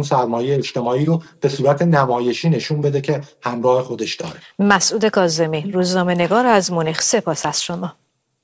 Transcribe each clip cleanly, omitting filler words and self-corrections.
اون سرمایه اجتماعی رو به صورت نمایشی نشون بده که همراه خودش داره. مسعود کاظمی، روزنامه‌نگار از مونیخ، سپاس از شما.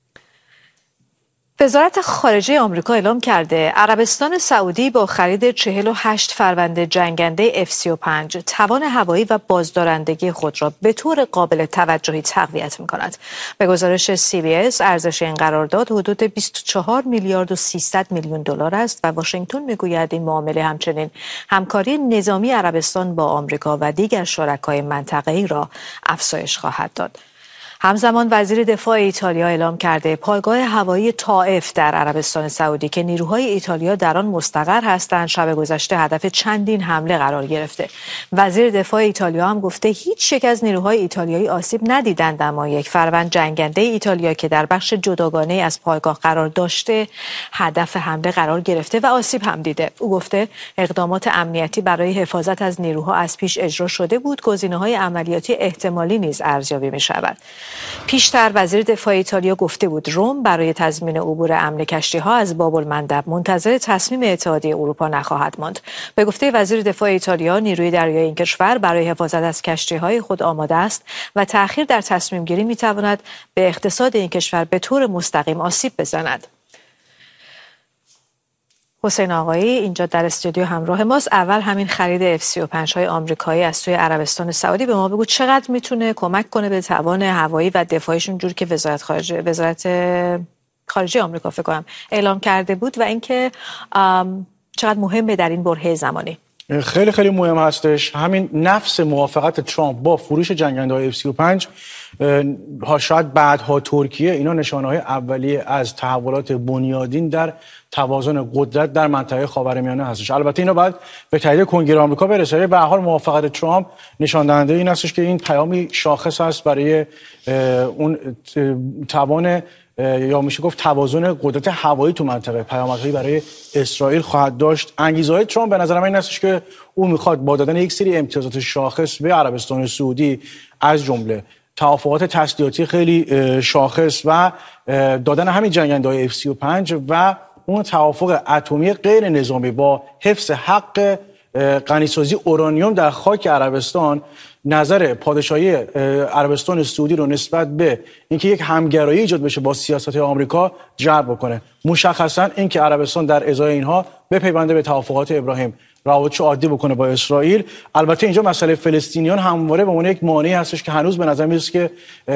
وزارت خارجه آمریکا اعلام کرده عربستان سعودی با خرید 48 فرمانده جنگنده F-35 توان هوایی و بازدارندگی خود را به طور قابل توجهی تقویت می‌کند. به گزارش CBS ارزش این قرارداد حدود 24 میلیارد و 300 میلیون دلار است و واشنگتن می‌گوید این معامله همچنین همکاری نظامی عربستان با آمریکا و دیگر شرکای منطقه‌ای را افزایش خواهد داد. همزمان وزیر دفاع ایتالیا اعلام کرده پایگاه هوایی طائف در عربستان سعودی که نیروهای ایتالیا در آن مستقر هستند شب گذشته هدف چندین حمله قرار گرفته. وزیر دفاع ایتالیا هم گفته هیچ یک از نیروهای ایتالیایی آسیب ندیدند، اما یک فروند جنگنده ایتالیا که در بخش جداگانه از پایگاه قرار داشته هدف حمله قرار گرفته و آسیب هم دیده. او گفته اقدامات امنیتی برای حفاظت از نیروها از پیش اجرا شده بود، گزینه‌های عملیاتی احتمالی نیز ارزیابی می‌شود. پیشتر وزیر دفاع ایتالیا گفته بود روم برای تضمین عبور امن کشتی‌ها از باب المندب منتظر تصمیم اتحادیه اروپا نخواهد ماند. به گفته وزیر دفاع ایتالیا نیروی دریایی این کشور برای حفاظت از کشتی‌های خود آماده است و تأخیر در تصمیم گیری می‌تواند به اقتصاد این کشور به طور مستقیم آسیب بزند. حسین آقایی اینجا در استودیو همراه ماست. اول همین خرید F-35 های آمریکایی از سوی عربستان سعودی به ما بگو چقدر میتونه کمک کنه به توان هوایی و دفاعیشون، جور که وزارت خارجه آمریکا فکر کنم اعلام کرده بود، و اینکه چقدر مهمه در این برهه زمانی. خیلی خیلی مهم هستش. همین نفس موافقت ترامپ با فروش جنگنده‌های F-35 شاید بعدها ترکیه، اینا نشانه‌های اولیه از تحولات بنیادین در توازن قدرت در منطقه خاورمیانه هستش. البته اینا باید به تایید کنگره آمریکا برسه. به هر حال موافقت ترامپ نشان دهنده این هستش که این پیامی شاخص است برای اون توان یا میشه گفت توازن قدرت هوایی تو منطقه. پیامدهایی برای اسرائیل خواهد داشت. انگیزه‌های ترامپ به نظر من این هستش که او میخواد با دادن یک سری امتیازات شاخص به عربستان سعودی، از جمله توافقات تسلیحاتی خیلی شاخص و دادن همین جنگنده‌های F-35 و اون توافق اتمی غیر نظامی با حفظ حق غنیسازی اورانیوم در خاک عربستان، نظر پادشاهی عربستان سعودی رو نسبت به اینکه یک همگرایی ایجاد بشه با سیاست آمریکا جلب بکنه. مشخصا اینکه عربستان در ازای اینها بپیونده به توافقات ابراهیم، روابطش عادی بکنه با اسرائیل. البته اینجا مسئله فلسطینیان همواره به عنوان یک مانعی هستش که هنوز به نظر میاد که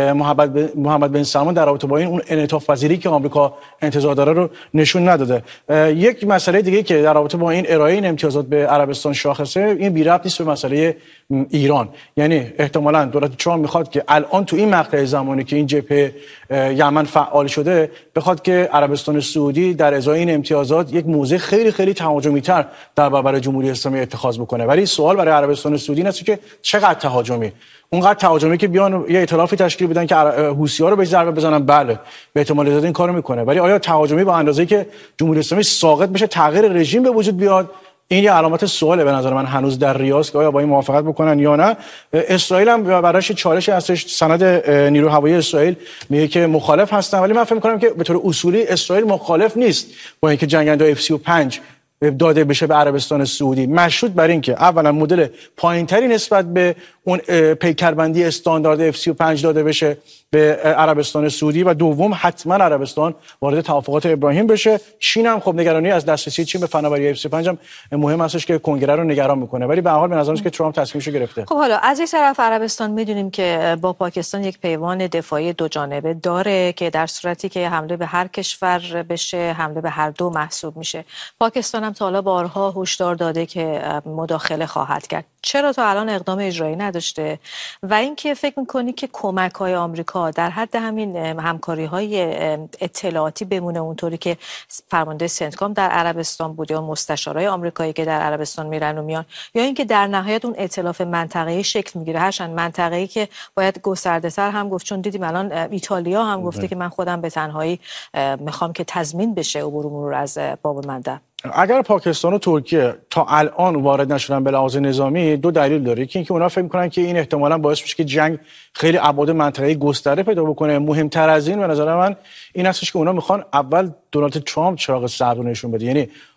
محمد بن سلمان در رابطه با این اون انعطاف پذیری که آمریکا انتظار داره رو نشون نداده. یک مسئله دیگه که در رابطه با این ارائه این امتیازات به عربستان شاخصه، این بی ربط نیست به مسئله ایران. یعنی احتمالاً دولت ترامپ میخواد که الان تو این مقطع زمانی که این جبهه یمن فعال شده بخواد که عربستان سعودی در ازای این امتیازات یک موضع خیلی خیلی تهاجمی‌تر در برابر جمهوری اسلامی اتخاذ بکنه. ولی سوال برای عربستان سعودی اینه که چقدر تهاجمی؟ اونقدر تهاجمی که بیان یه ائتلافی تشکیل بدن که حوثی‌ها رو به ضربه بزنن، بله به احتمال زیاد این کارو میکنه. ولی آیا تهاجمی با اندازه‌ای که جمهوری اسلامی ساقط بشه، تغییر رژیم به وجود بیاد؟ این یه علامت سواله به نظر من هنوز در ریاض که آیا با این موافقت بکنن یا نه. اسرائیل هم برایش چالش هستش. سند نیروی هوایی اسرائیل میگه که مخالف هستن، ولی من فکر می‌کنم که به طور اصولی اسرائیل مخالف نیست با اینکه جنگنده F-35 داده بشه به عربستان سعودی، مشروط بر این که اولا مدل پایینتری نسبت به اون پیکربندی استاندارد F-35 داده بشه به عربستان سعودی و دوم حتما عربستان وارد توافقات ابراهیم بشه. چین هم خب نگرانی از دسترسی چین به فناوری F-35 هم مهم هستش که کنگره رو نگران میکنه. ولی به هر حال به نظر میاد که ترامپ تصمیمشو گرفته. خب حالا از یک طرف عربستان میدونیم که با پاکستان یک پیمان دفاعی دو جانبه داره که در صورتی که حمله به هر کشور بشه حمله به هر دو محسوب میشه. پاکستان هم تا حالا بارها هشدار داده که مداخله خواهد کرد. چرا تا الان اقدام اجرایی نداشته؟ و اینکه فکر میکنی که کمک‌های آمریکا در حد همین همکاری‌های اطلاعاتی بمونه اونطوری که فرمانده سنتکام در عربستان بود یا مستشارای آمریکایی که در عربستان میرن و میان، یا اینکه در نهایت اون ائتلاف منطقه‌ای شکل میگیره، هرچند منطقه‌ای که باید گسترده‌تر هم گفت، چون دیدیم الان ایتالیا هم گفته که من خودم به تنهایی میخوام که تضمین بشه عبور مرور از باب المندب. اگر پاکستان و ترکیه تا الان وارد نشدن به لحاظ نظامی، دو دلیل داره. یکی اینکه اونا فکر می‌کنن که این احتمالاً باعث میشه که جنگ خیلی ابعاد منطقه‌ای گسترده پیدا بکنه. مهمتر از این به نظر من این هستش که اونا میخوان اول دونالد ترامپ چراغ سبز نشون بده. یعنی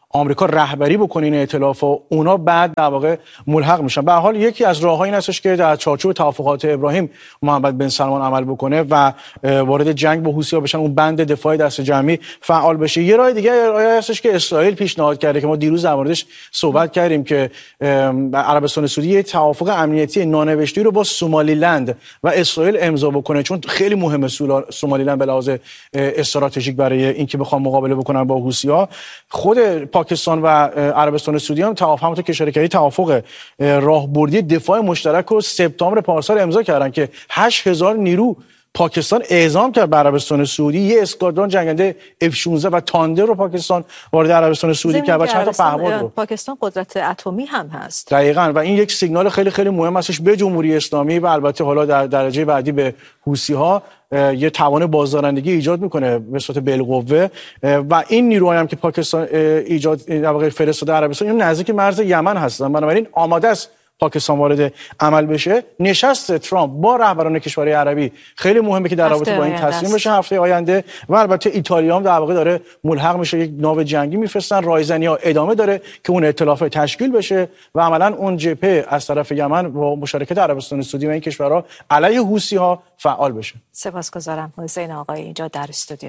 آمریکا رهبری بکنه این ائتلاف و اونا بعد در واقع ملحق میشن. به هر حال یکی از راه‌های این هستش که در چارچوب توافقات ابراهیم محمد بن سلمان عمل بکنه و وارد جنگ با حوثی‌ها بشن، اون بند دفاع دست جمعی فعال بشه. یه راه دیگه راه هستش که اسرائیل پیشنهاد کرده که ما دیروز در موردش صحبت کردیم که عربستان سعودی یه توافق امنیتی نانوشته رو با سومالیلند و اسرائیل امضا بکنه، چون خیلی مهمه سومالیلند به لحاظ استراتژیک برای اینکه بخوام مقابله بکنن با حوثی‌ها. خود پاکستان و عربستان سعودی هم همونطور که اشاره کردید توافق راهبردی دفاع مشترک رو سپتامبر پارسال امضا کردن که 8000 نیرو پاکستان اعزام کرد به عربستان سعودی. یه اسکادران جنگنده F-16 و تاندر رو پاکستان وارد عربستان سعودی کرد و چند تا پهپاد رو. پاکستان قدرت اتمی هم هست. دقیقاً، و این یک سیگنال خیلی خیلی مهم هستش به جمهوری اسلامی و البته حالا در درجه بعدی به حوثی‌ها. یه توان بازدارندگی ایجاد میکنه به صورت بالقوه و این نیروهایی هم که پاکستان ایجاد در واقع فرستاده عربستان این نزدیک مرز یمن هستن، بنابراین آماده است پاکستان وارد عمل بشه. نشست ترامپ با رهبران کشورهای عربی خیلی مهمه که در رابطه با این تصمیم بشه هفته آینده و البته ایتالیا هم در واقع داره ملحق میشه، یک ناو جنگی میفرستن. رایزنی‌ها ادامه داره که اون ائتلاف تشکیل بشه و عملاً اون جبهه از طرف یمن با مشارکت عربستان سعودی و این کشورها علیه حوثی‌ها فعال بشه. سپاسگزارم حسین آقایی اینجا در استودیو.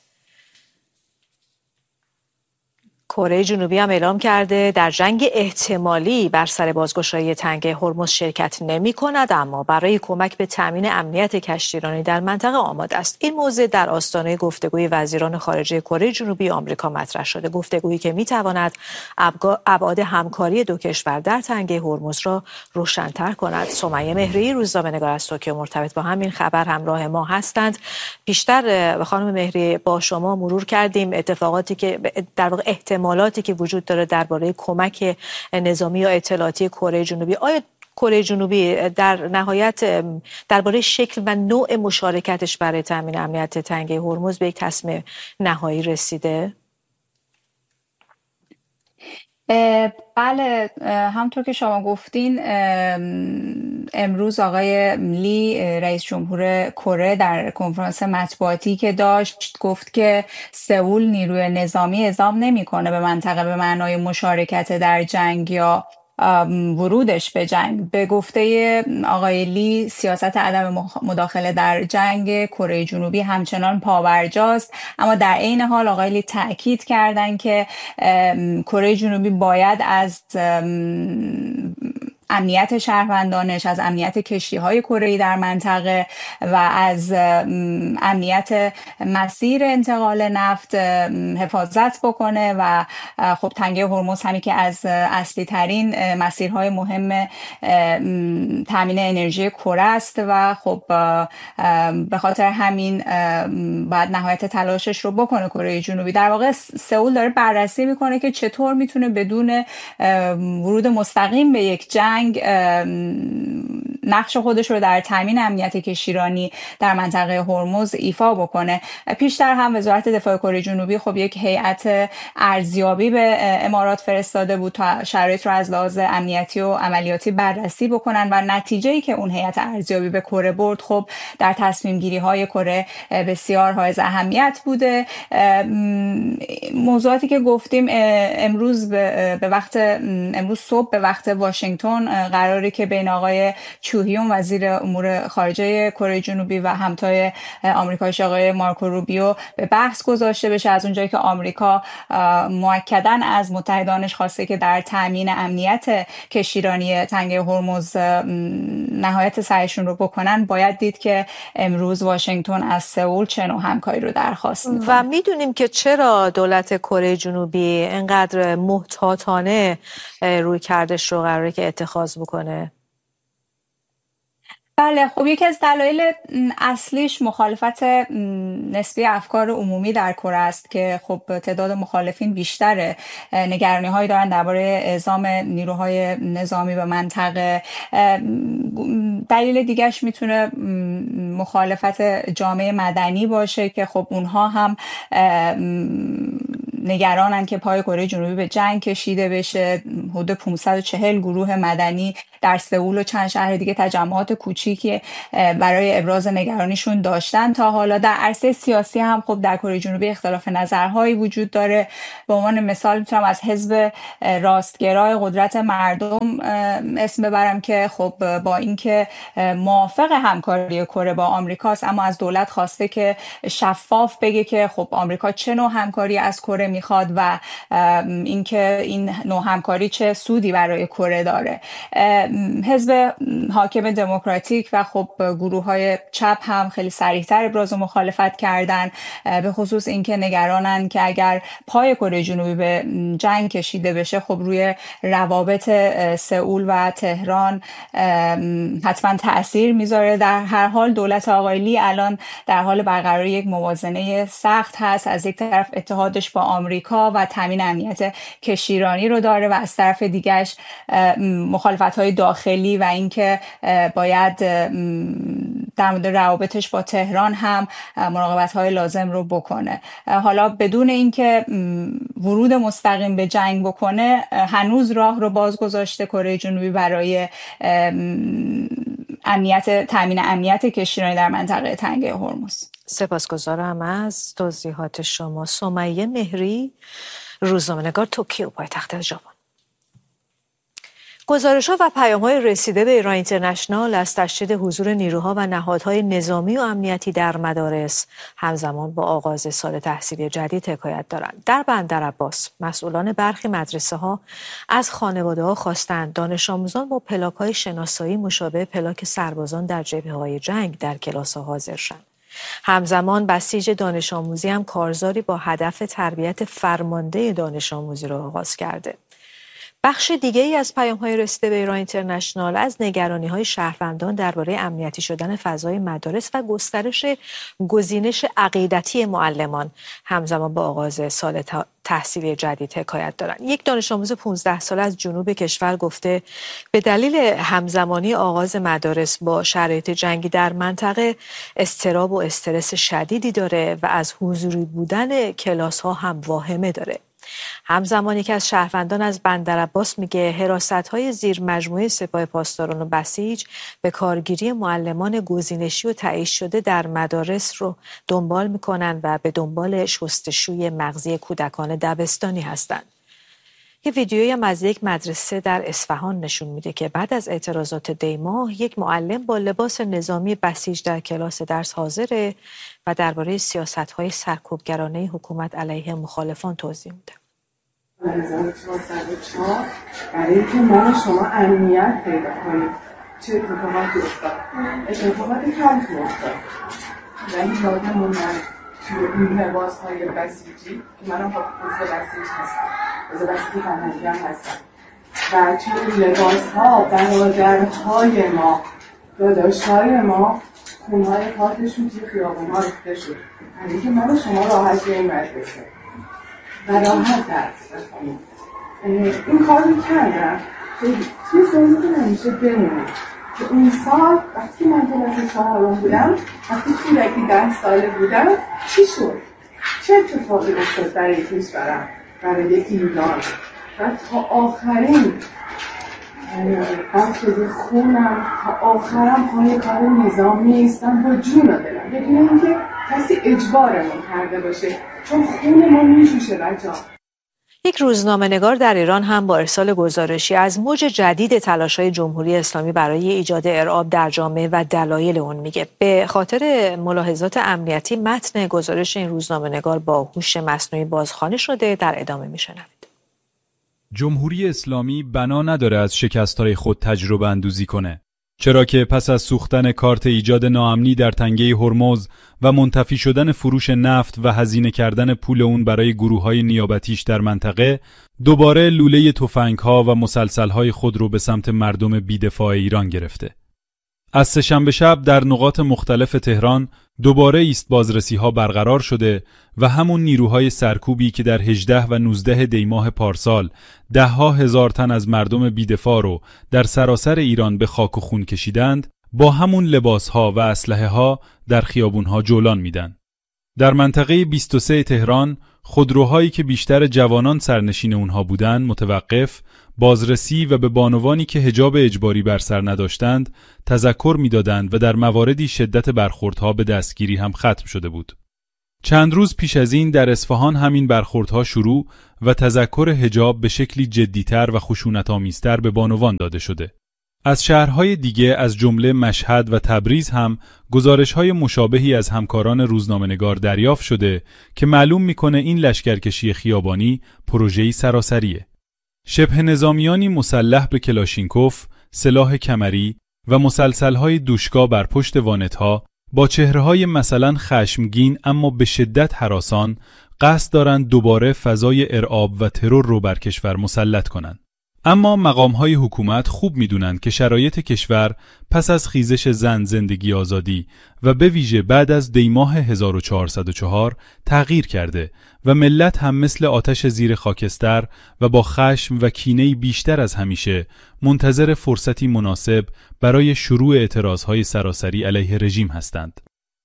کره جنوبی هم اعلام کرده در جنگ احتمالی بر سر بازگشایی تنگ هرمز شرکت نمی کند، اما برای کمک به تامین امنیت کشتیرانی در منطقه آماده است. این موضوع در آستانه گفتگوی وزیران خارجه کره جنوبی آمریکا مطرح شده، گفتگویی که می تواند ابعاد همکاری دو کشور در تنگ هرمز را روشن‌تر کند. سمیه مهری، روزنامه‌نگار از توکیو، مرتبط با همین خبر همراه ما هستند. بیشتر خانم مهری با شما مرور کردیم اتفاقاتی که در واقع احتمالاتی که وجود داره درباره کمک نظامی یا اطلاعاتی کره جنوبی. آیا کره جنوبی در نهایت درباره شکل و نوع مشارکتش برای تامین امنیت تنگه هرمز به یک تصمیم نهایی رسیده؟ بله، همطور که شما گفتین امروز آقای لی رئیس جمهور کره در کنفرانس مطبوعاتی که داشت گفت که سئول نیروی نظامی اعزام نمی‌کنه به منطقه به معنای مشارکت در جنگ یا ورودش به جنگ. به گفته آقای لی سیاست عدم مداخله در جنگ کره جنوبی همچنان پابرجاست، اما در عین حال آقای لی تاکید کردن که کره جنوبی باید از امنیت شهروندانش، از امنیت کشتی‌های کره‌ای در منطقه و از امنیت مسیر انتقال نفت حفاظت بکنه و خب تنگه هرمز همی که از اصلی ترین مسیرهای مهم تامین انرژی کره است و خب به خاطر همین باید نهایت تلاشش رو بکنه کره جنوبی. در واقع سئول داره بررسی میکنه که چطور میتونه بدون ورود مستقیم به یک جنگ نقش خودش رو در تامین امنیت کشتیرانی در منطقه هرمز ایفا بکنه. پیشتر هم وزارت دفاع کره جنوبی خب یک هیئت ارزیابی به امارات فرستاده بود تا شرایط رو از لحاظ امنیتی و عملیاتی بررسی بکنن و نتیجه‌ای که اون هیئت ارزیابی به کره برد خب در تصمیم گیری های کره بسیار حائز اهمیت بوده. موضوعاتی که گفتیم امروز صبح به وقت واشنگتن قراره که بین آقای چوهیون وزیر امور خارجه کره جنوبی و همتای آمریکاییش آقای مارکو روبیو به بحث گذاشته بشه، از اونجایی که آمریکا مؤکداً از متحدانش خواسته که در تامین امنیت کشتیرانی تنگه هرمز نهایت سعیشون رو بکنن. باید دید که امروز واشنگتن از سئول چه نوع همکاری رو درخواست میکنه. و میدونیم که چرا دولت کره جنوبی اینقدر محتاطانه روی کردش رو قراره که اتخاذ بکنه؟ بله، خب یکی از دلایل اصلیش مخالفت نسبی افکار عمومی در کره است که خب تعداد مخالفین بیشتره. نگرانی هایی دارن درباره اعزام نیروهای نظامی به منطقه. دلیل دیگهش میتونه مخالفت جامعه مدنی باشه که خب اونها هم نگرانن که پای کره جنوبی به جنگ کشیده بشه. حدود 540 گروه مدنی در سئول و چند شهر دیگه تجمعات کوچیکی برای ابراز نگرانیشون داشتن تا حالا. در عرصه سیاسی هم خب در کره جنوبی اختلاف نظرهایی وجود داره. به عنوان مثال میتونم از حزب راستگرای قدرت مردم اسم ببرم که خب با اینکه موافق همکاری کره با آمریکاست، اما از دولت خواسته که شفاف بگه که خب آمریکا چه نوع همکاری از کره میخواد و اینکه این نوع همکاری چه سودی برای کره داره. حزب حاکم دموکراتیک و خب گروه‌های چپ هم خیلی صریح‌تر ابراز مخالفت کردن، به خصوص اینکه نگرانن که اگر پای کره جنوبی به جنگ کشیده بشه خب روی روابط سئول و تهران حتما تأثیر میذاره. در هر حال دولت آقای لی الان در حال برقراری یک موازنه سخت هست. از یک طرف اتحادش با آمریکا و تامین امنیت کشتیرانی رو داره و از طرف دیگرش مخالفت‌های داخلی و اینکه باید در مورد روابطش با تهران هم مراقبت‌های لازم رو بکنه. حالا بدون اینکه ورود مستقیم به جنگ بکنه هنوز راه رو باز گذاشته کره جنوبی برای تامین امنیت کشتیرانی در منطقه تنگه هرمز. سپاسگزارم از توضیحات شما. سمیه مهری، روزنامه‌نگار، توکیو، پایتخت ژاپن. گزارش‌ها و پیام‌های رسیده به ایران اینترنشنال از تشدید حضور نیروها و نهادهای نظامی و امنیتی در مدارس همزمان با آغاز سال تحصیلی جدید حکایت دارند. در بندرعباس مسئولان برخی مدرسه‌ها از خانواده‌ها خواستند دانش آموزان با پلاک‌های شناسایی مشابه پلاک سربازان در جبهه‌های جنگ در کلاس‌ها حاضر شوند. همزمان بسیج دانش آموزی هم کارزاری با هدف تربیت فرمانده دانش آموزی را آغاز کرده. بخش دیگری از پیام‌های رسیده به ایران اینترنشنال از نگرانی‌های شهروندان درباره امنیتی شدن فضای مدارس و گزینش عقیدتی معلمان همزمان با آغاز سال تحصیلی جدید حکایت دارند. یک دانش آموز 15 ساله از جنوب کشور گفته به دلیل همزمانی آغاز مدارس با شرایط جنگی در منطقه اضطراب و استرس شدیدی داره و از حضوری بودن کلاس‌ها هم واهمه داره. همزمانی که از شهروندان از بندرعباس میگه حراست‌های زیر مجموعه سپاه پاسداران و بسیج به کارگیری معلمان گزینشی و تعیین شده در مدارس رو دنبال میکنن و به دنبال شستشوی مغزی کودکان دبستانی هستند. یه ویدیویی هم از یک مدرسه در اصفهان نشون میده که بعد از اعتراضات دیماه یک معلم با لباس نظامی بسیج در کلاس درس حاضره و درباره سیاست‌های سرکوبگرانه حکومت علیه مخالفان توضیح میده. 1404 برای اینکه من شما امنیت پیدا کنید چه اتفاقاتی افتاد؟ اتفاقات تلخی افتاد و این یادمون توی این لباس‌های بسیجی که منم با بسیج هستم، بسیج فرهنگی هم هستم و توی لباس‌ها برادرهای ما، داداش‌های ما خونهای پاکشون توی خیابون‌ها ریخته شد. برای اینکه من شما راحت به این مدرسه و راحت درس بخونید. این کار رو کردم توی زندگی نمیشه بمونید که اون سال وقتی من کلاس 4 بودم، وقتی کودکی 10 ساله بودم، چی شد؟ چه اتفاقی افتاد برای کشورم، برای ایران و تا آخرین بخشی خونم تا آخرم پای کار نظامی ایستم با جون و دلم، بدون اینکه کسی اجبارمون کرده باشه، چون خون ما میجوشه بچه‌ها. یک روزنامه‌نگار در ایران هم با ارسال گزارشی از موج جدید تلاش‌های جمهوری اسلامی برای ایجاد ارعاب در جامعه و دلایل اون میگه. به خاطر ملاحظات امنیتی متن گزارش این روزنامه‌نگار با هوش مصنوعی بازخوانی شده، در ادامه میشنوید. جمهوری اسلامی بنا نداره از شکست‌های خود تجربه اندوزی کنه. چرا که پس از سوختن کارت ایجاد ناامنی در تنگه هرمز و منتفی شدن فروش نفت و هزینه کردن پول اون برای گروه‌های نیابتیش در منطقه، دوباره لوله تفنگ‌ها و مسلسل‌های خود رو به سمت مردم بی‌دفاع ایران گرفته. از سه‌شنبه شب در نقاط مختلف تهران دوباره ایست بازرسی‌ها برقرار شده و همون نیروهای سرکوبی که در 18 و 19 دیماه پارسال ده‌ها هزار تن از مردم بی‌دفاع رو در سراسر ایران به خاک و خون کشیدند، با همون لباس‌ها و اسلحه‌ها در خیابون‌ها جولان میدن. در منطقه 23 تهران خودروهایی که بیشتر جوانان سرنشین اونها بودند متوقف، بازرسی و به بانوانی که حجاب اجباری بر سر نداشتند تذکر میدادند و در مواردی شدت برخوردها به دستگیری هم ختم شده بود. چند روز پیش از این در اصفهان همین برخوردها شروع و تذکر حجاب به شکلی جدی‌تر و خشونت‌آمیزتر به بانوان داده شده. از شهرهای دیگه از جمله مشهد و تبریز هم گزارش‌های مشابهی از همکاران روزنامه‌نگار دریافت شده که معلوم می‌کنه این لشکرکشی خیابانی پروژه‌ای سراسریه. شبه نظامیانی مسلح به کلاشینکوف، سلاح کمری و مسلسل‌های دوشکا بر پشت وانت‌ها با چهره‌های مثلا خشمگین اما به شدت هراسان قصد دارند دوباره فضای ارعاب و ترور رو بر کشور مسلط کنند. اما مقام‌های حکومت خوب می‌دونند که شرایط کشور پس از خیزش زن زندگی آزادی و به ویژه بعد از دیماه 1404 تغییر کرده و ملت هم مثل آتش زیر خاکستر و با خشم و کینه‌ای بیشتر از همیشه منتظر فرصتی مناسب برای شروع اعتراضهای سراسری علیه رژیم هستند.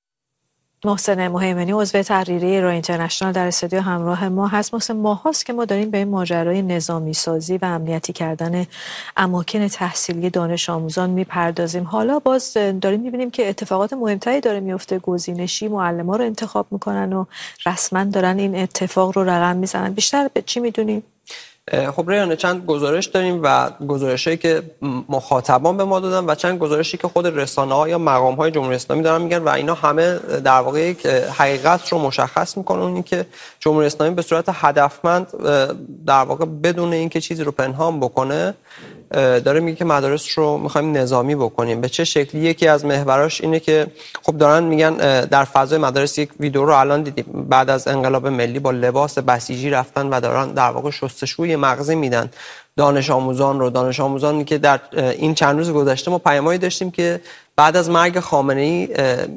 محسن مهیمنی عضو تحریریه ایران اینترنشنال در استودیو همراه ما هست. محسن، ماهاست که ما داریم به این ماجرای نظامی سازی و امنیتی کردن اماکن تحصیلی دانش آموزان میپردازیم. حالا باز داریم میبینیم که اتفاقات مهمتری داره میفته. گزینشی معلم‌ها رو انتخاب میکنن و رسما دارن این اتفاق رو رقم میزنن. بیشتر به چی میدونیم؟ خب ریانه، چند گزارش داریم و گزارشایی که مخاطبان به ما دادن و چند گزارشی که خود رسانه‌ها یا مقام‌های جمهوری اسلامی دارن میگن و اینا همه در واقع یک حقیقت رو مشخص میکنن، اون که جمهوری اسلامی به صورت هدفمند در واقع بدون اینکه چیزی رو پنهان بکنه داره میگه که مدارس رو می‌خوایم نظامی بکنیم. به چه شکلی؟ یکی از محوراش اینه که خب دارن میگن در فضای مدارس، یک ویدیو رو الان دیدیم، بعد از انقلاب ملی با لباس بسیجی رفتن و دارن در واقع شستشوی مغزی میدن دانش آموزانی که در این چند روز گذشته ما پیامایی داشتیم که بعد از مرگ خامنه‌ای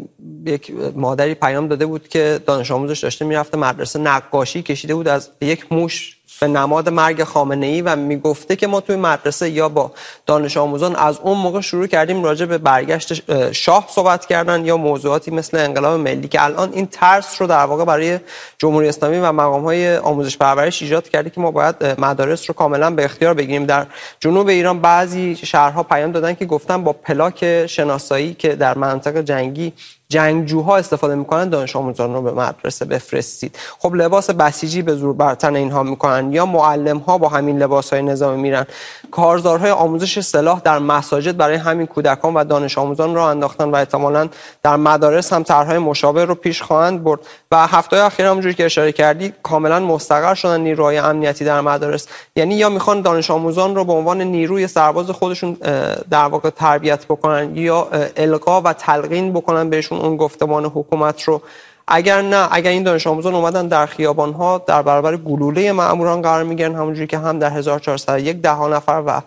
یک مادری پیام داده بود که دانش آموزش داشته میرفته مدرسه، نقاشی کشیده بود از یک موش به نماد مرگ خامنه‌ای و میگفته که ما توی مدرسه یا با دانش آموزان از اون موقع شروع کردیم راجع به برگشت شاه صحبت کردن یا موضوعاتی مثل انقلاب ملی که الان این ترس رو در واقع برای جمهوری اسلامی و مقام‌های آموزش پرورش ایجاد کرده که ما باید مدارس رو کاملا به اختیار بگیریم. در جنوب ایران بعضی شهرها پیام دادن که گفتن با پلاک شناسایی که در مناطق جنگی جنگجوها استفاده میکنن دانش آموزان رو به مدرسه بفرستید. خب لباس بسیجی به زور بر تن اینها میکنن یا معلم ها با همین لباس های نظامی میرن. کارزارهای آموزش سلاح در مساجد برای همین کودکان و دانش آموزان رو انداختن و احتمالاً در مدارس هم طرحهای مشابه رو پیش خواهند برد و هفته‌های اخیر همونجوری که اشاره کردی کاملا مستقر شدن نیروهای امنیتی در مدارس. یعنی یا میخوان دانش آموزان رو به عنوان نیروی سرباز خودشون در واقع تربیت بکنن یا القا و تلقین بکنن بهشون اون گفتمان حکومت رو. اگر این دانش آموزان اومدن در خیابان‌ها در برابر گلوله مأموران قرار میگیرن، همونجوری که هم در 1401 10 نفر و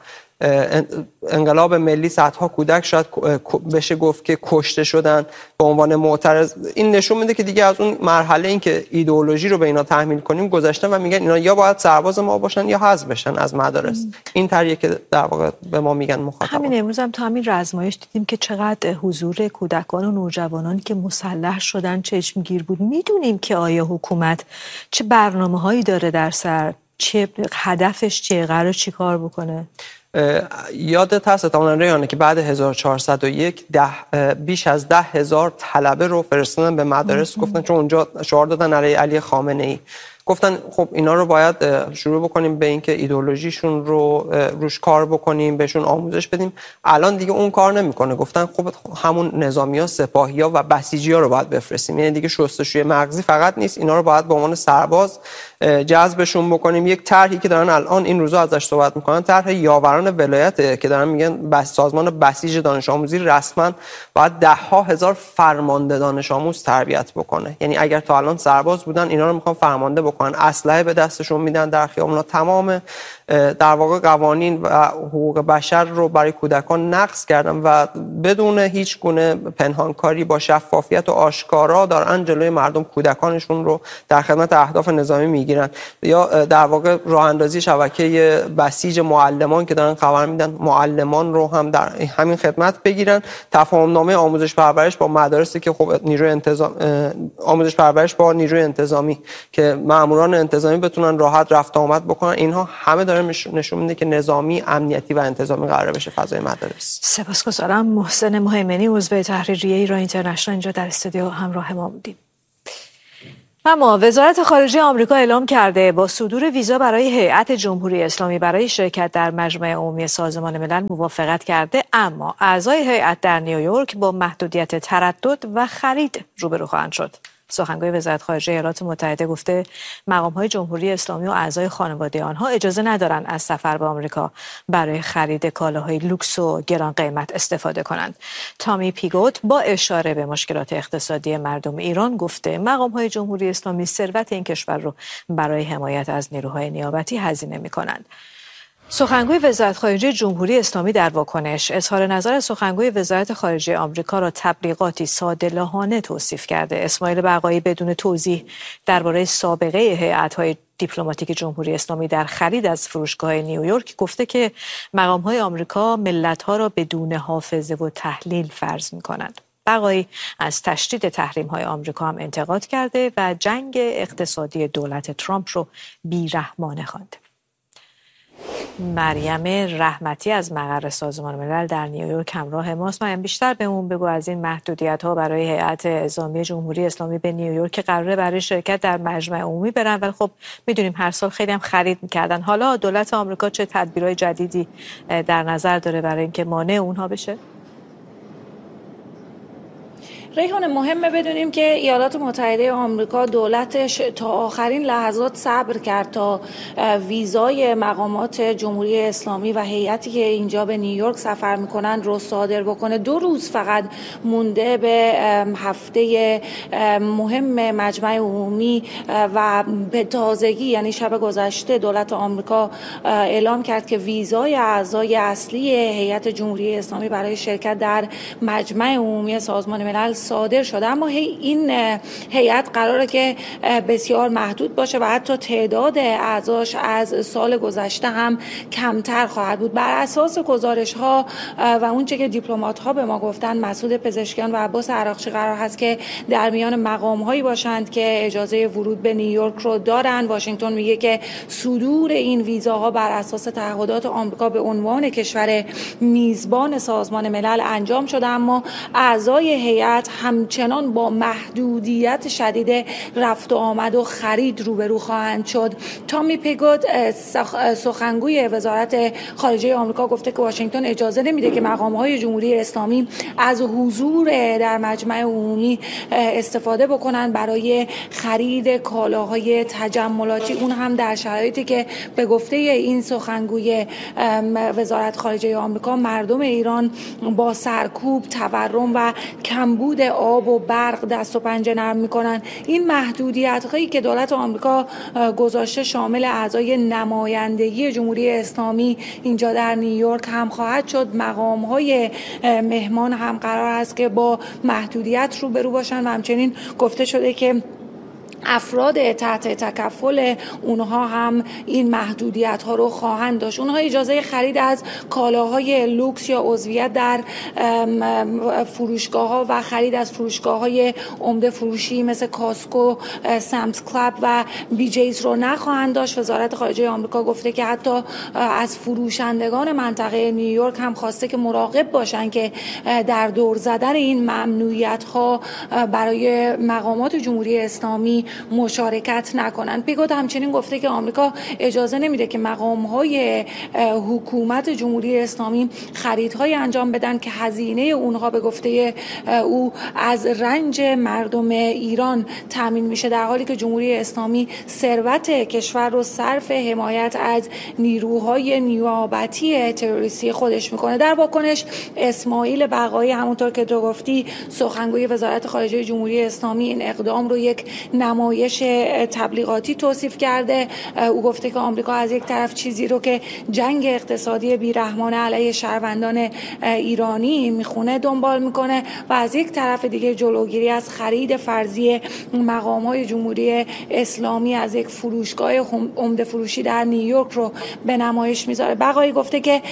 انقلاب ملی صدها کودک شاید بشه گفت که کشته شدن به عنوان معترض. این نشون میده که دیگه از اون مرحله این که ایدئولوژی رو به اینا تحمیل کنیم گذشتن و میگن اینا یا باید سرباز ما باشن یا حذف بشن از مدارس. این طریقه که در واقع به ما میگن مخاطبان. همین امروز هم تو همین رزمایش دیدیم که چقدر حضور کودکان و نوجوانانی که مسلح شدن چشمگیر بود. میدونیم که آیا حکومت چه برنامه‌هایی داره در سر، چه هدفش چیه، قراره چیکار بکنه؟ یادت هست احتمالاً ریانه که بعد 1401 بیش از 10,000 طلبه رو فرستادن به مدارس، گفتن چون اونجا شعار دادن علیه علی خامنه‌ای، گفتن خب اینا رو باید شروع بکنیم به اینکه ایدئولوژیشون رو روش کار بکنیم، بهشون آموزش بدیم. الان دیگه اون کار نمیکنه، گفتن خب همون نظامی‌ها، سپاهی‌ها و بسیجی‌ها رو باید بفرستیم. یعنی دیگه شستشوی مغزی فقط نیست، اینا رو باید به عنوان سرباز جذبشون بکنیم. یک طرحی که دارن الان این روزا ازش صحبت میکنن طرح یاوران ولایت که دارن میگن سازمان بسیج دانش آموزی رسما باید 10,000 فرمانده دانش آموز تربیت بکنه. یعنی اگر تا الان سرباز بودن اینا رو میخوان فرمانده بکنن. میکنن، اسلحه به دستشون میدن در خیابونا، تمام در واقع قوانین و حقوق بشر رو برای کودکان نقض کردن و بدون هیچ گونه پنهانکاری با شفافیت و آشکارا دارن جلوی مردم کودکانشون رو در خدمت اهداف نظامی میگیرن. یا در واقع راه اندازی شبکه بسیج معلمان که دارن خبر میدن معلمان رو هم در همین خدمت بگیرن. تفاهم نامه آموزش پرورش با مدارسی که خب آموزش پرورش با نیروی انتظامی که ماموران انتظامی بتونن راحت رفت آمد بکنن، اینها همه داره نشون میده که نظامی، امنیتی و انتظامی قرار بشه فضای مدارس. سپاسگزارم. محسن مهیمنی، عضو تحریریه ایران اینترنشنال، اینجا در استودیو همراه ما بودیم. اما وزارت خارجه آمریکا اعلام کرده با صدور ویزا برای هیئت جمهوری اسلامی برای شرکت در مجمع عمومی سازمان ملل موافقت کرده، اما اعضای هیئت در نیویورک با محدودیت تردد و خرید روبرو خواهند شد. سخنگوی وزارت خارجه ایالات متحده گفته مقام‌های جمهوری اسلامی و اعضای خانواده آنها اجازه ندارند از سفر به آمریکا برای خرید کالاهای لوکس و گران قیمت استفاده کنند. تامی پیگوت با اشاره به مشکلات اقتصادی مردم ایران گفته مقام‌های جمهوری اسلامی ثروت این کشور رو برای حمایت از نیروهای نیابتی هزینه می‌کنند. سخنگوی وزارت خارجه جمهوری اسلامی در واکنش اظهار نظر سخنگوی وزارت خارجه آمریکا را تبلیغاتی ساده‌لوحانه توصیف کرده. اسماعیل بقایی بدون توضیح درباره سابقه هیئت‌های دیپلماتیک جمهوری اسلامی در خرید از فروشگاه نیویورک گفته که مقام‌های آمریکا ملت‌ها را بدون حافظه و تحلیل فرض می‌کنند. بقایی از تشدید تحریم‌های آمریکا هم انتقاد کرده و جنگ اقتصادی دولت ترامپ رو بی‌رحمانه خوانده. مریم رحمتی از مقر سازمان ملل در نیویورک همراه ماست. مریم، بیشتر بهمون بگو از این محدودیت‌ها برای هیئت اعزامی جمهوری اسلامی به نیویورک که قراره برای شرکت در مجمع عمومی برن، ولی خب میدونیم هر سال خیلی هم خرید می‌کردن. حالا دولت آمریکا چه تدبیرهای جدیدی در نظر داره برای اینکه مانع اونها بشه؟ ریحان، مهمه بدونیم که ایالات متحده آمریکا دولتش تا آخرین لحظات صبر کرد تا ویزای مقامات جمهوری اسلامی و هیئتی که اینجا به نیویورک سفر میکنن رو صادر بکنه. 2 روز فقط مونده به هفته مهم مجمع عمومی و به تازگی، یعنی شب گذشته، دولت آمریکا اعلام کرد که ویزای اعضای اصلی هیئت جمهوری اسلامی برای شرکت در مجمع عمومی سازمان ملل صادر شده، اما این هیئت قراره که بسیار محدود باشه و حتی تعداد اعضاش از سال گذشته هم کمتر خواهد بود. بر اساس گزارش ها و اونچه که دیپلمات ها به ما گفتن، مسعود پزشکیان و عباس عراقچی قرار هست که در میان مقام هایی باشند که اجازه ورود به نیویورک رو دارن. واشنگتن میگه که صدور این ویزاها بر اساس تعهدات آمریکا به عنوان کشور میزبان سازمان ملل انجام شده، اما اعضای هیئت همچنان با محدودیت شدید رفت و آمد و خرید روبرو خواهند شد. تامی پیگوت، سخنگوی وزارت خارجه آمریکا، گفته که واشنگتن اجازه نمیده که مقام‌های جمهوری اسلامی از حضور در مجمع عمومی استفاده بکنن برای خرید کالاهای تجملاتی، اون هم در شرایطی که به گفته این سخنگوی وزارت خارجه آمریکا مردم ایران با سرکوب، تورم و کمبود آب و برق دست و پنجه نرم میکنن. این محدودیت هایی که دولت آمریکا گذاشته شامل اعضای نمایندگی جمهوری اسلامی اینجا در نیویورک هم خواهد شد. مقام های مهمان هم قرار است که با محدودیت روبرو باشن و همچنین گفته شده که افراد تحت تکفل اونها هم این محدودیت ها رو خواهند داشت. اونها اجازه خرید از کالاهای لوکس یا عضویت در فروشگاه ها و خرید از فروشگاه های عمده فروشی مثل کاسکو، سامز کلاب و بی جیز رو نخواهند داشت. وزارت خارجه آمریکا گفته که حتی از فروشندگان منطقه نیویورک هم خواسته که مراقب باشن که در دور زدن این ممنوعیت ها برای مقامات جمهوری اسلامی مشارکت نکنند. پیگوت همچنین گفته که آمریکا اجازه نمیده که مقام‌های حکومت جمهوری اسلامی خریدهای انجام بدن که هزینه اونها به گفته او از رنج مردم ایران تامین میشه، در حالی که جمهوری اسلامی ثروت کشور رو صرف حمایت از نیروهای نیابتی تروریستی خودش میکنه. در واکنش اسماعیل بقایی، همونطور که تو گفتی، سخنگوی وزارت خارجه جمهوری اسلامی، این اقدام رو یک نمایش نمایش تبلیغاتی توصیف کرده. او گفته که آمریکا از یک طرف چیزی رو که جنگ اقتصادی بیرحمانه علیه شهروندان ایرانی میخونه دنبال میکنه و از یک طرف دیگه جلوگیری از خرید فرضی مقام‌های جمهوری اسلامی از یک فروشگاه عمده فروشی در نیویورک رو به نمایش میذاره. بقایی گفته که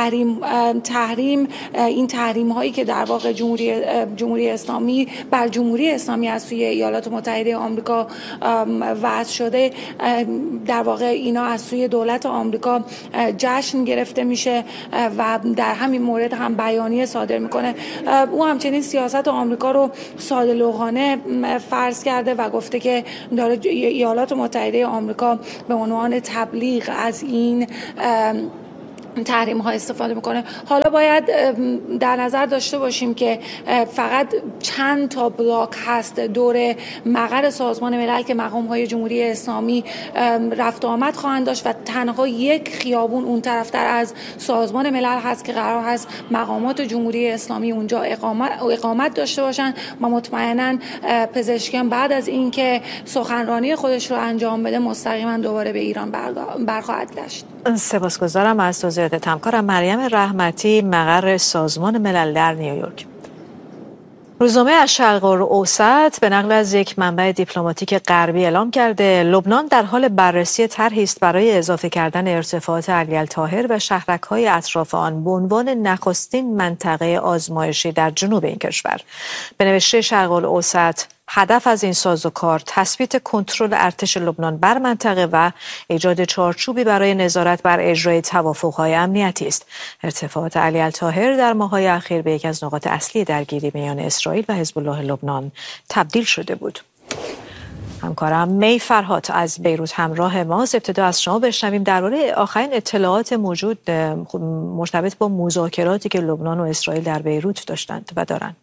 این تحریم هایی که در واقع جمهوری اسلامی بر جمهوری اسلامی از سوی ایالات متحده آمریکا وضع شده، در واقع اینا از سوی دولت آمریکا جشن گرفته میشه و در همین مورد هم بیانیه صادر میکنه. او همچنین سیاست آمریکا رو ساده‌لوحانه فرض کرده و گفته که داره ایالات متحده آمریکا به عنوان تبلیغ از این تحریم ها استفاده میکنه. حالا باید در نظر داشته باشیم که فقط چند تا بلاک هست دور مقر سازمان ملل که مقام های جمهوری اسلامی رفت و آمد خواهند داشت و تنها یک خیابون اون طرفتر از سازمان ملل هست که قرار هست مقامات جمهوری اسلامی اونجا اقامت داشته باشن و مطمئنا پزشکیان بعد از اینکه سخنرانی خودش رو انجام بده مستقیما دوباره به ایران برخواهد گشت. سپاسگزارم از توضیحات همکارم مریم رحمتی، مقر سازمان ملل در نیویورک. روزنامه الشرق الاوسط به نقل از یک منبع دیپلماتیک غربی اعلام کرده لبنان در حال بررسی طرحی است برای اضافه کردن ارتفاعات علی الطاهر و شهرک‌های اطراف آن به عنوان نخستین منطقه آزمایشی در جنوب این کشور. به نوشته شرق الاوسط هدف از این سازوکار تثبیت کنترل ارتش لبنان بر منطقه و ایجاد چارچوبی برای نظارت بر اجرای توافق‌های امنیتی است. ارتفاعات علی الطاهر در ماه‌های اخیر به یکی از نقاط اصلی درگیری میان اسرائیل و حزب الله لبنان تبدیل شده بود. همکارم می فرهاد از بیروت همراه ماست. ابتدا از شما بشنویم درباره آخرین اطلاعات موجود مرتبط با مذاکراتی که لبنان و اسرائیل در بیروت داشتند و دارند.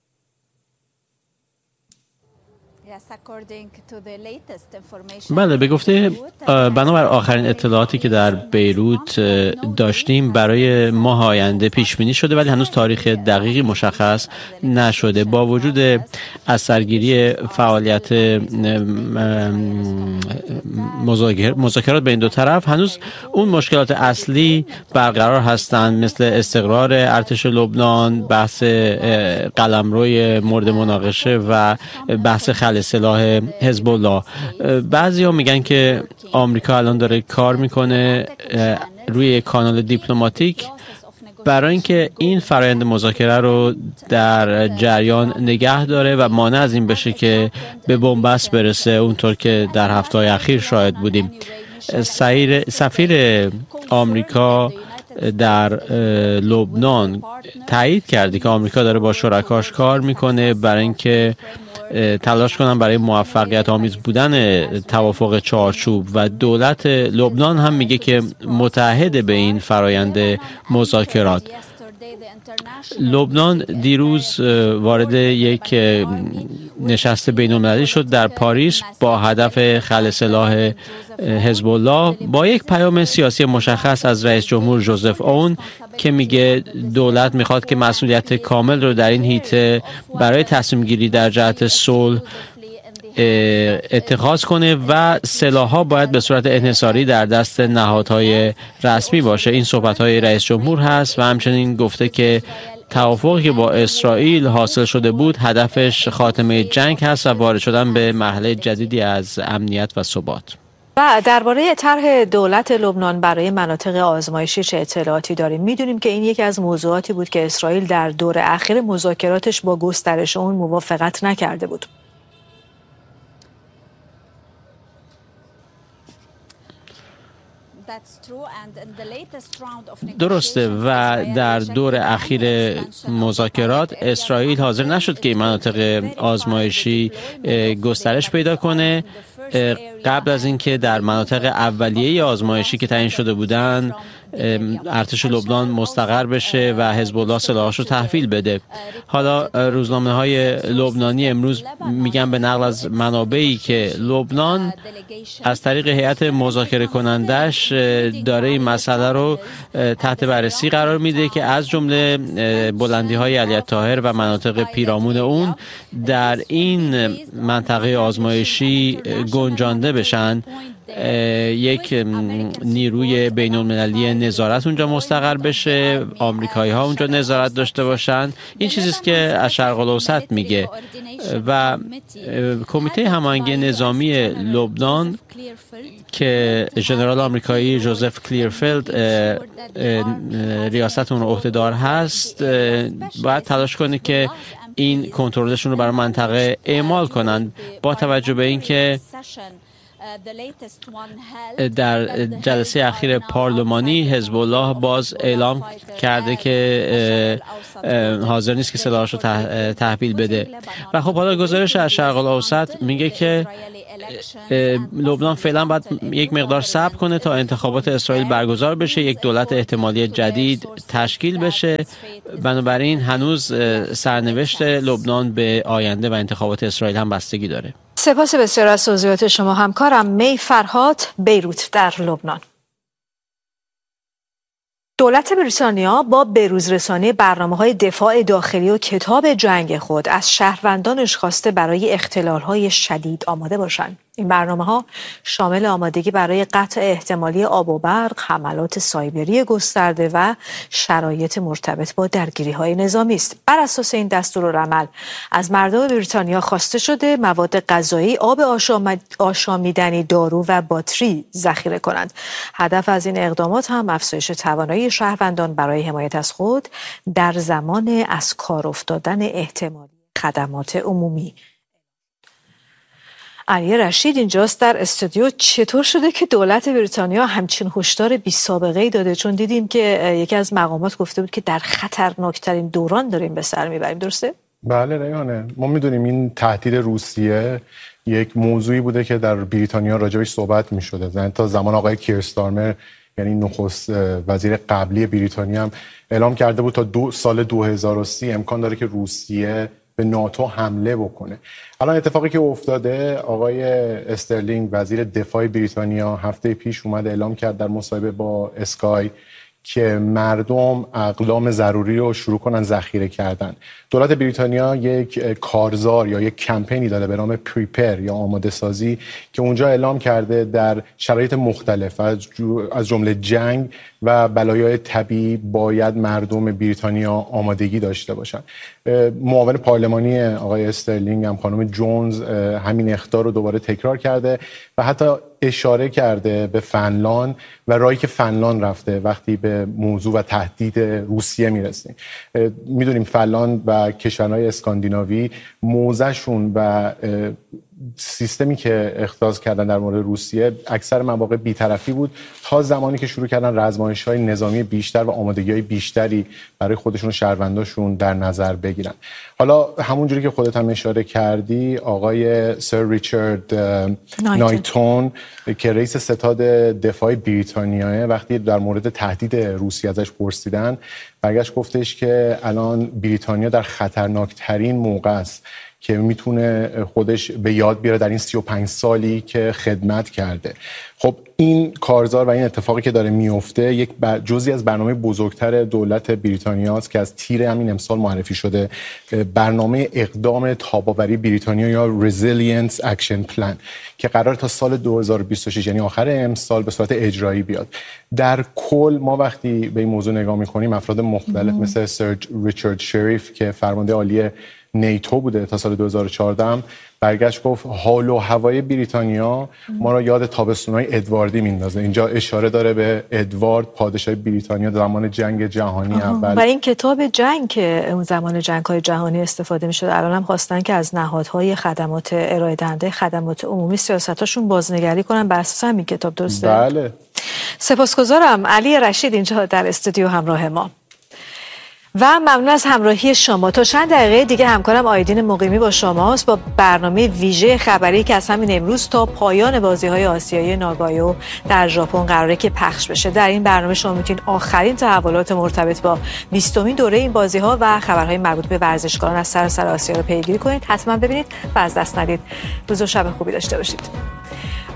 بله، به گفته بنابر آخرین اطلاعاتی که در بیروت داشتیم برای ماه آینده پیش بینی شده ولی هنوز تاریخ دقیقی مشخص نشده. با وجود اثرگیری فعالیت مذاکرات بین دو طرف هنوز اون مشکلات اصلی برقرار هستند، مثل استقرار ارتش لبنان، بحث قلمروی مورد مناقشه و بحث خلع سلاح حزب الله. بعضی‌ها میگن که آمریکا الان داره کار میکنه روی کانال دیپلماتیک برای اینکه این فرآیند مذاکره رو در جریان نگه داره و مانع از این بشه که به بنبست برسه، اونطور که در هفته‌های اخیر شاهد بودیم. سفیر آمریکا در لبنان تایید کرده که آمریکا داره با شرکاش کار میکنه برای اینکه تلاش کنن برای موفقیت آمیز بودن توافق چارچوب و دولت لبنان هم میگه که متحد به این فرایند مذاکرات. لبنان دیروز وارد یک نشست بین‌المللی شد در پاریس با هدف خلع سلاح حزب الله با یک پیام سیاسی مشخص از رئیس جمهور ژوزف اون که میگه دولت میخواد که مسئولیت کامل رو در این حیطه برای تصمیم گیری در جهت صلح اتخاذ کنه و سلاح‌ها باید به صورت انحصاری در دست نهادهای رسمی باشه. این صحبت‌های رئیس جمهور هست و همچنین گفته که توافقی که با اسرائیل حاصل شده بود هدفش خاتمه جنگ هست و وارد شدن به مرحله جدیدی از امنیت و ثبات. و درباره طرح دولت لبنان برای مناطق آزمایشی چه اطلاعاتی داریم؟ میدونیم که این یکی از موضوعاتی بود که اسرائیل در دور اخیر مذاکراتش با گسترش اون موافقت نکرده بود. درسته و در دور اخیر مذاکرات اسرائیل حاضر نشد که این مناطق آزمایشی گسترش پیدا کنه. قبل از اینکه در مناطق اولیه آزمایشی که تعیین شده بودند ارتش لبنان مستقر بشه و حزب الله سلاحاشو تحویل بده. حالا روزنامه‌های لبنانی امروز میگن به نقل از منابعی که لبنان از طریق هیئت مذاکره کنندش داره این مسئله رو تحت بررسی قرار میده که از جمله بلندی‌های علی الطاهر و مناطق پیرامون اون در این منطقه آزمایشی گنجانده بشن، یک نیروی بین المللی نظارت اونجا مستقر بشه، آمریکایی ها اونجا نظارت داشته باشن. این چیزی است که از شرق الاوسط میگه و کمیته هماهنگی نظامی لبنان که ژنرال آمریکایی جوزف کلیرفیلد ریاست اون عهدهدار هست باید تلاش کنه که این کنترلشون رو برای منطقه اعمال کنن، با توجه به اینکه در جلسه اخیر پارلمانی حزب الله باز اعلام کرده که حاضر نیست که سلاحش رو تحویل بده. و خب حالا گزارش از شرق الاوسط میگه که لبنان فعلا باید یک مقدار صبر کنه تا انتخابات اسرائیل برگزار بشه، یک دولت احتمالی جدید تشکیل بشه. بنابراین هنوز سرنوشت لبنان به آینده و انتخابات اسرائیل هم بستگی داره. سپاس بسیار از توضیحات شما همکارم می فرهاد، بیروت در لبنان. دولت بریتانیا با بروزرسانی برنامه‌های دفاع داخلی و کتاب جنگ خود از شهروندانش خواسته برای اختلال‌های شدید آماده باشند. این برنامه‌ها شامل آمادگی برای قطع احتمالی آب و برق، حملات سایبری گسترده و شرایط مرتبط با درگیری‌های نظامی است. بر اساس این دستورالعمل از مردم بریتانیا خواسته شده مواد غذایی، آب آشامیدنی، دارو و باتری ذخیره کنند. هدف از این اقدامات هم افزایش توانایی شهروندان برای حمایت از خود در زمان از کار افتادن احتمالی خدمات عمومی. علی رشید اینجاست در استودیو. چطور شده که دولت بریتانیا همچین هشدار بی سابقه‌ای داده؟ چون دیدیم که یکی از مقامات گفته بود که در خطرناکترین دوران داریم به سر میبریم، درسته؟ بله ریحانه، ما میدونیم این تهدید روسیه یک موضوعی بوده که در بریتانیا راجعش صحبت میشده. یعنی تا زمان آقای کیر استارمر، یعنی نخست وزیر قبلی بریتانیا، هم اعلام کرده بود تا سال 2030 امکان داره که روسیه به ناتو حمله بکنه. الان اتفاقی که افتاده، آقای استرلینگ وزیر دفاع بریتانیا هفته پیش اومد اعلام کرد در مصاحبه با اسکای که مردم اقلام ضروری رو شروع کنن ذخیره کردن. دولت بریتانیا یک کارزار یا یک کمپینی داره به نام پریپر یا آماده سازی که اونجا اعلام کرده در شرایط مختلف از جمله جنگ و بلایای طبیعی باید مردم بریتانیا آمادگی داشته باشن. معاون پارلمانی آقای استرلینگ هم خانم جونز همین اخطار رو دوباره تکرار کرده و حتی اشاره کرده به فنلاند و راهی که فنلاند رفته وقتی به موضوع و تهدید روسیه میرسیم. میدونیم فنلاند و کشورهای اسکاندیناوی موضعشون و سیستمی که اختصاص کردن در مورد روسیه اکثر مواقع بی‌طرفی بود تا زمانی که شروع کردن رزمایش‌های نظامی بیشتر و آمادگی‌های بیشتری برای خودشون و شهرونداشون در نظر بگیرن. حالا همونجوری که خودت هم اشاره کردی، آقای سر ریچارد نایتون که رئیس ستاد دفاع بریتانیاه وقتی در مورد تهدید روسیه ازش پرسیدن برگشت گفتش که الان بریتانیا در خطرناکترین موقع است که میتونه خودش به یاد بیاره در این 35 سالی که خدمت کرده. خب این کارزار و این اتفاقی که داره میفته یک جزئی از برنامه بزرگتر دولت بریتانیا است که از تیر همین امسال معرفی شده، برنامه اقدام تاب‌آوری بریتانیا یا Resilience Action Plan که قرار تا سال 2026 یعنی آخر امسال به صورت اجرایی بیاد. در کل ما وقتی به این موضوع نگاه میکنیم افراد مختلف مثل سر ریچارد شریف که فرمانده عالی نیتو بوده تا سال 2014 برگشت گفت حال و هوای بریتانیا ما را یاد تابستون‌های ادواردی میندازه. اینجا اشاره داره به ادوارد پادشاه بریتانیا زمان جنگ جهانی اول. و این کتاب جنگ که اون زمان جنگ‌های جهانی استفاده می‌شد الان هم خواستن که از نهادهای خدمات ارائه دهنده خدمات عمومی سیاستاشون بازنگری کنن بر اساس همین کتاب، درسته؟ بله. سپاسگزارم. علی رشید اینجا در استودیو همراه ما. و ممنون از همراهی شما. تا چند دقیقه دیگه همکارم آیدین مقیمی با شماست با برنامه ویژه خبری که از همین امروز تا پایان بازی‌های آسیایی ناگایو در ژاپن قراره که پخش بشه. در این برنامه شما میتونید آخرین تحولات مرتبط با 20مین دوره این بازی‌ها و خبرهای مربوط به ورزشکاران از سراسر آسیا رو پیگیری کنید. حتما ببینید و از دست ندید. روز و شب خوبی داشته باشید.